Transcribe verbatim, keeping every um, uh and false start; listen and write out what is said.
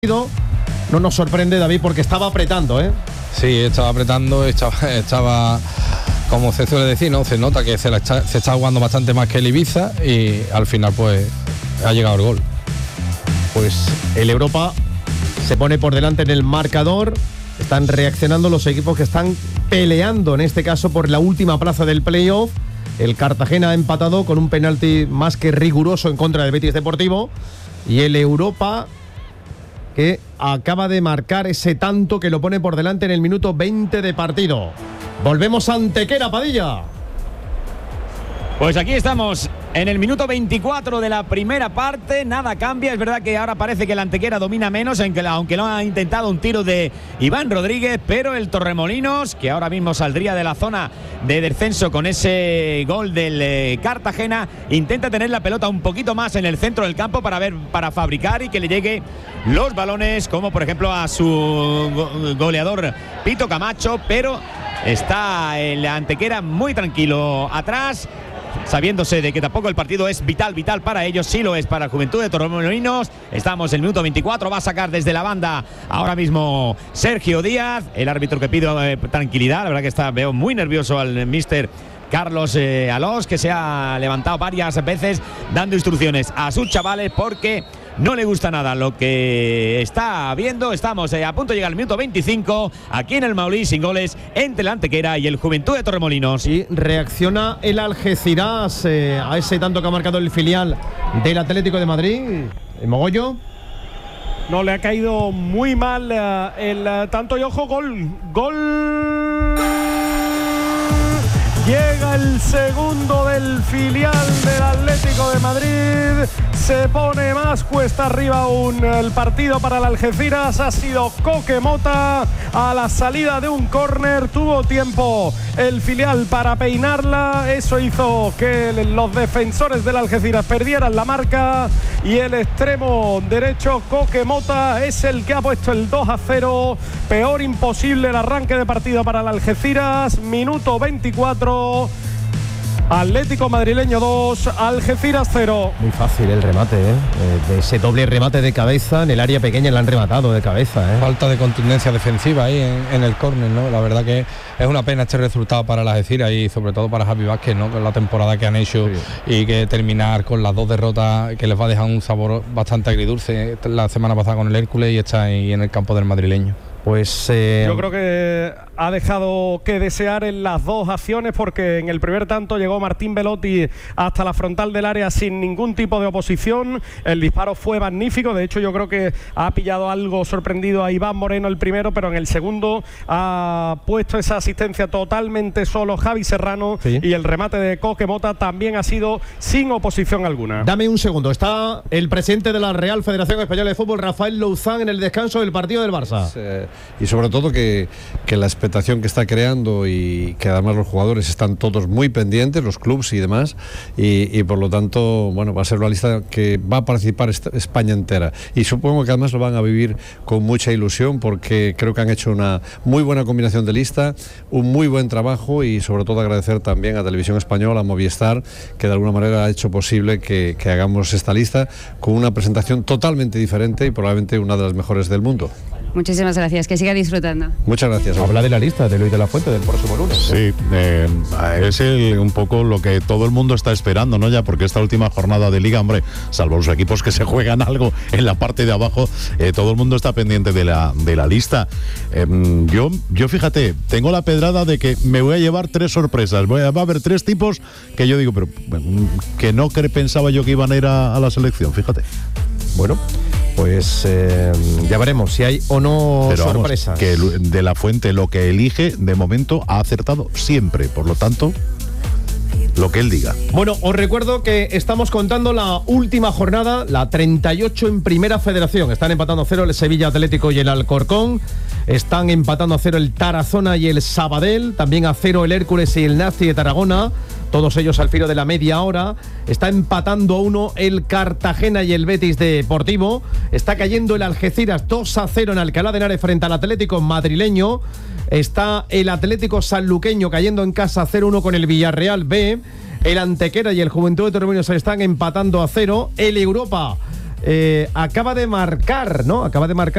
No nos sorprende, David, porque estaba apretando, ¿eh? Sí, estaba apretando, estaba, estaba como se suele decir, ¿no? Se nota que se, la está, se está jugando bastante más que el Ibiza y al final pues ha llegado el gol. Pues el Europa se pone por delante en el marcador. Están reaccionando los equipos que están peleando, en este caso, por la última plaza del playoff. El Cartagena ha empatado con un penalti más que riguroso en contra del Betis Deportivo. Y el Europa, que acaba de marcar ese tanto que lo pone por delante en el minuto veinte de partido. Volvemos a Antequera, Padilla. Pues aquí estamos en el minuto veinticuatro de la primera parte. Nada cambia, es verdad que ahora parece que el Antequera domina menos, aunque lo ha intentado un tiro de Iván Rodríguez, pero el Torremolinos, que ahora mismo saldría de la zona de descenso con ese gol del eh, Cartagena, intenta tener la pelota un poquito más en el centro del campo para ver, para fabricar y que le llegue los balones, como por ejemplo a su go- goleador Pito Camacho, pero está el Antequera muy tranquilo atrás, sabiéndose de que tampoco el partido es vital, vital para ellos. Sí lo es para el Juventud de Torremolinos. Estamos en el minuto veinticuatro, va a sacar desde la banda ahora mismo Sergio Díaz, el árbitro que pide eh, tranquilidad. La verdad que está, veo muy nervioso al mister Carlos eh, Alós, que se ha levantado varias veces dando instrucciones a sus chavales porque no le gusta nada lo que está viendo. Estamos eh, a punto de llegar al minuto veinticinco aquí en el Maulí, sin goles entre el Antequera y el Juventud de Torremolinos. Y reacciona el Algeciras eh, a ese tanto que ha marcado el filial del Atlético de Madrid. ¿El Mogollo? No, le ha caído muy mal uh, el uh, tanto y ojo, gol, gol. Llega el segundo del filial del Atlético de Madrid. Se pone más cuesta arriba aún el partido para el Algeciras. Ha sido Coque Mota a la salida de un córner. Tuvo tiempo el filial para peinarla. Eso hizo que los defensores del Algeciras perdieran la marca. Y el extremo derecho, Coque Mota, es el que ha puesto el dos a cero. Peor imposible el arranque de partido para el Algeciras. Minuto veinticuatro. Atlético madrileño dos, Algeciras cero. Muy fácil el remate, ¿eh? De ese doble remate de cabeza en el área pequeña, le han rematado de cabeza, ¿eh? Falta de contundencia defensiva ahí en, en el córner, ¿no? La verdad que es una pena este resultado para las Algeciras y sobre todo para Javi Vázquez, ¿no? Con la temporada que han hecho, sí. Y que terminar con las dos derrotas que les va a dejar un sabor bastante agridulce. La semana pasada con el Hércules y está ahí en el campo del madrileño. Pues eh... yo creo que ha dejado que desear en las dos acciones, porque en el primer tanto llegó Martín Belotti hasta la frontal del área sin ningún tipo de oposición. El disparo fue magnífico, de hecho yo creo que ha pillado algo sorprendido a Iván Moreno el primero, pero en el segundo ha puesto esa asistencia totalmente solo Javi Serrano, sí. Y el remate de Coque Mota también ha sido sin oposición alguna. Dame un segundo, está el presidente de la Real Federación Española de Fútbol, Rafael Louzán, en el descanso del partido del Barça. Sí. Y sobre todo que, que la expectación que está creando y que además los jugadores están todos muy pendientes, los clubes y demás, y, y por lo tanto, bueno, va a ser una lista que va a participar España entera, y supongo que además lo van a vivir con mucha ilusión, porque creo que han hecho una muy buena combinación de lista, un muy buen trabajo, y sobre todo agradecer también a Televisión Española, a Movistar, que de alguna manera ha hecho posible que, que hagamos esta lista con una presentación totalmente diferente y probablemente una de las mejores del mundo. Muchísimas gracias, que siga disfrutando. Muchas gracias. Habla de la lista de Luis de la Fuente del próximo lunes. Sí, eh, es el, un poco lo que todo el mundo está esperando, ¿no? Ya, porque esta última jornada de Liga, hombre, salvo los equipos que se juegan algo en la parte de abajo, eh, todo el mundo está pendiente de la, de la lista. Eh, yo, yo, fíjate, tengo la pedrada de que me voy a llevar tres sorpresas. Voy a, va a haber tres tipos que yo digo, pero que no que pensaba yo que iban a ir a, a la selección, fíjate. Bueno, pues eh, ya veremos si hay o no Pero sorpresas. Vamos, que de la Fuente lo que elige, de momento, ha acertado siempre. Por lo tanto, lo que él diga. Bueno, os recuerdo que estamos contando la última jornada, la treinta y ocho en Primera Federación. Están empatando a cero el Sevilla Atlético y el Alcorcón. Están empatando a cero el Tarazona y el Sabadell. También a cero el Hércules y el Nasti de Tarragona. Todos ellos al filo de la media hora. Está empatando a uno el Cartagena y el Betis Deportivo. Está cayendo el Algeciras dos a cero en Alcalá de Henares frente al Atlético madrileño. Está el Atlético sanluqueño cayendo en casa cero uno con el Villarreal B. El Antequera y el Juventud de Torremolinos están empatando a cero. El Europa eh, acaba de marcar, ¿no? Acaba de marcar